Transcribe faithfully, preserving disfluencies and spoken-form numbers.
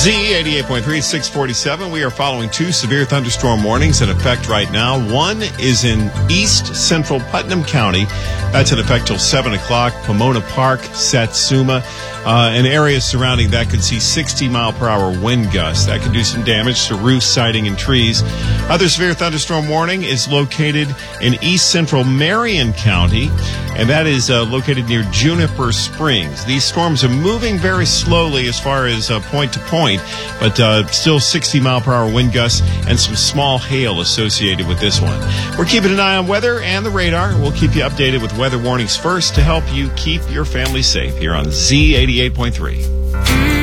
Z eighty-eight point three, six forty-seven. We are following two severe thunderstorm warnings in effect right now. One is in east central Putnam County. That's in effect till seven o'clock. Pomona Park, Satsuma, uh, and areas surrounding that could see sixty mile per hour wind gusts. That could do some damage to roofs, siding, and trees. Other severe thunderstorm warning is located in east central Marion County, and that is uh, located near Juniper Springs. These storms are moving very slowly as far as uh, point to point, but uh, still sixty mile per hour wind gusts and some small hail associated with this one. We're keeping an eye on weather and the radar. We'll keep you updated with weather warnings first to help you keep your family safe here on Z eighty-eight point three.